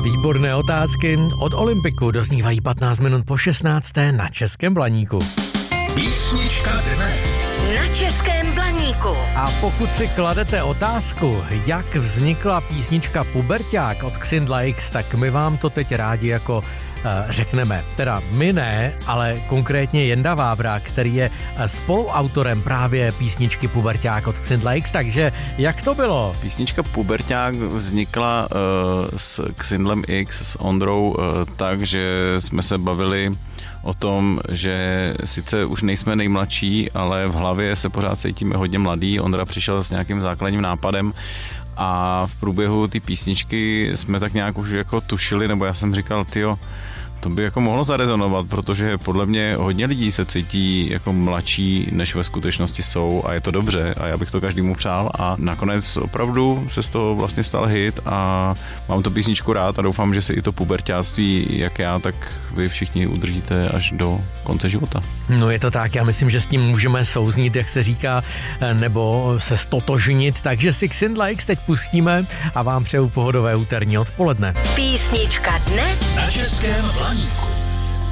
Výborné otázky od Olympiku doznívají 15 minut po 16. na Českém Blaníku. Písnička dne. Na Českém Blaníku. A pokud si kladete otázku, jak vznikla písnička Puberťák od Xindla X, tak my vám to teď rádi jako řekneme. Teda my ne, ale konkrétně Jenda Vávra, který je spoluautorem právě písničky Puberťák od Xindla X, takže jak to bylo? Písnička Puberťák vznikla s Xindlem X, s Ondrou, tak, že jsme se bavili o tom, že sice už nejsme nejmladší, ale v hlavě se pořád cítíme hodně mladý. Ondra přišel s nějakým základním nápadem a v průběhu té písničky jsme tak nějak už jako tušili, nebo já jsem říkal, tyjo, to by jako mohlo zarezonovat, protože podle mě hodně lidí se cítí jako mladší, než ve skutečnosti jsou a je to dobře a já bych to každému přál a nakonec opravdu se z toho vlastně stal hit a mám tu písničku rád a doufám, že si i to puberťáctví, jak já, tak vy všichni udržíte až do konce života. No je to tak, já myslím, že s tím můžeme souznít, jak se říká, nebo se stotožnit, takže si Xindla X teď pustíme a vám přeju pohodové úterní odpoledne. Písnička dne Na Českém Blaníku.